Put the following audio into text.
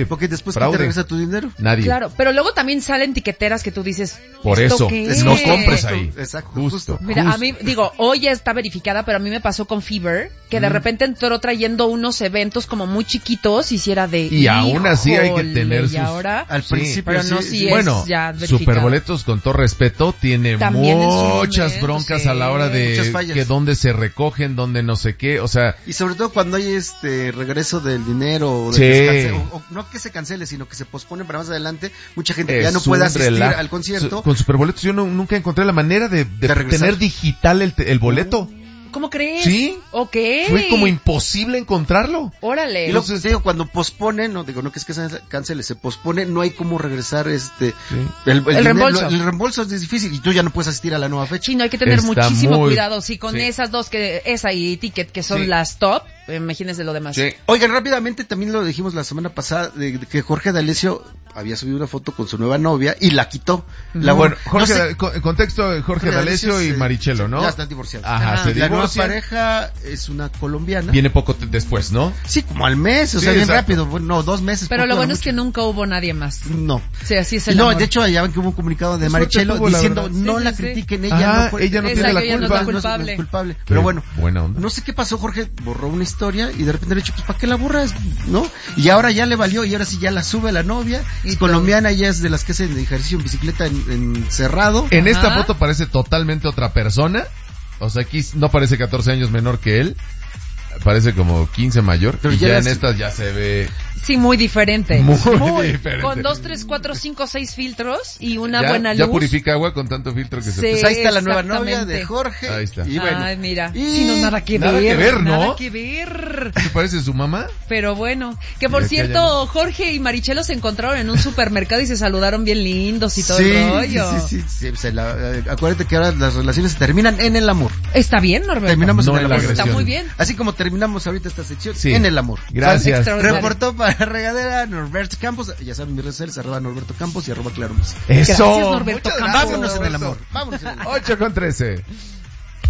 parece Porque después fraude. ¿quién te regresa tu dinero? Nadie. Claro, pero luego también salen tiqueteras que tú dices, Por ¿esto eso, qué es? no compres ahí. Exacto, Justo. Mira, a mí, digo, hoy ya está verificada, pero a mí me pasó con Fever, que de repente entró trayendo unos eventos como muy chiquitos, y si era de... Y aún así hay que híjole, tener y sus... ahora... Al Sí. principio Pero no, sí, sí sí. es Bueno, ya verificado. Superboletos, con todo respeto, tiene También en su muchas momento, broncas sí. a la hora Muchas de fallas. que dónde se recogen, dónde no sé qué, o sea... Y sobre todo cuando hay regreso del dinero, o de Sí. que se cancele, o no que se cancele, sino que se pospone para más adelante, mucha gente que ya no Es puede un asistir relajo. al concierto. Con Superboletos yo nunca encontré la manera de regresar. tener digital el boleto. ¿Cómo crees? Sí. Ok. Fue como imposible encontrarlo. Órale. Y luego te digo, cuando posponen, no que es que se cancele, se pospone, no hay cómo regresar el dinero, reembolso. El reembolso es difícil y tú ya no puedes asistir a la nueva fecha. Sí, no hay que tener Está muchísimo muy- cuidado. Sí, con sí. esas dos, esa y Ticket, que son Sí. las top, imagínense lo demás. Oigan, rápidamente también lo dijimos la semana pasada de que Jorge D'Alessio había subido una foto con su nueva novia y la quitó. Bueno, Jorge, no sé- contexto, Jorge Jorge D'Alessio y es, Marichelo, ¿no? Ya están divorciados. Ajá, Ajá. se La nueva divorcian. pareja es una colombiana. Viene poco después, ¿no? Sí, como al mes, o Sí, sea, bien exacto. rápido. Bueno, no, 2 meses. Pero poco, lo bueno no es que mucho. nunca hubo nadie más. No. Sí, así es el No, amor. de hecho, ya ven que hubo un comunicado de Qué suerte Marichelo tuvo, la diciendo, verdad. no Sí, la sí, sí. critiquen, Ajá, ella no fue. ella no tiene Exacto, la ella no es culpa. la culpable. No es culpable. Qué Pero bueno, buena onda. no sé qué pasó, Jorge borró una historia y de repente le he dicho, pues ¿para qué la borras? ¿No? Y ahora ya le valió y ahora sí ya la sube la novia. Y Es todo. colombiana, ella es de las que hacen ejercicio en bicicleta en Cerrado. En esta Ajá. foto parece totalmente otra persona. O sea, aquí no parece 14 años menor que él. Parece como 15 mayor. Pero y ya ya es- en estas ya se ve Sí, muy diferente. muy diferente. Con 2, 3, 4, 5, 6 filtros y una ya, buena luz. ya purifica agua con tanto filtro que Sí. se Pues ahí está la nueva novia exactamente. de Jorge. Ahí está. Y bueno. Ay, mira. Y- Sí, no, nada que Nada ver. que ver, ¿no? Nada que ver. ¿Te parece su mamá? Pero bueno, que por Ya cierto, Jorge y Marichelo se encontraron en un supermercado y se saludaron bien lindos y todo Sí, el rollo. sí, acuérdate que ahora las relaciones se terminan en el amor. Está bien, Norberto. Terminamos No en en el la amor. Está agresión. muy bien. Así como terminamos ahorita esta sección, Sí. en el amor. Gracias. Extraordinario. Reportó para Regadera Norberto Campos, ya saben mis redes sociales, @Norberto Campos y @Claro Música. Eso. Gracias, Norberto Muchas Campos. gracias, Vámonos en el Norberto. amor. Vámonos en el amor. 8:13.